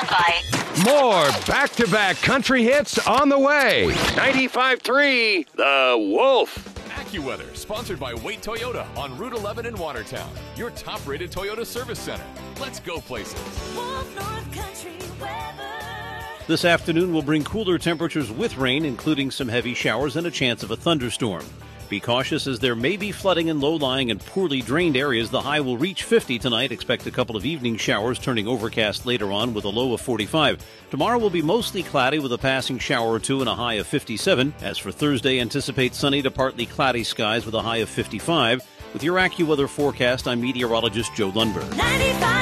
by. More back-to-back country hits on the way. 95.3 The Wolf. AccuWeather, sponsored by Wait Toyota on Route 11 in Watertown. Your top-rated Toyota service center. Let's go places. Wolf North Country weather. This afternoon will bring cooler temperatures with rain, including some heavy showers and a chance of a thunderstorm. Be cautious as there may be flooding in low-lying and poorly drained areas. The high will reach 50 tonight. Expect a couple of evening showers turning overcast later on with a low of 45. Tomorrow will be mostly cloudy with a passing shower or two and a high of 57. As for Thursday, anticipate sunny to partly cloudy skies with a high of 55. With your AccuWeather forecast, I'm meteorologist Joe Lundberg. 95.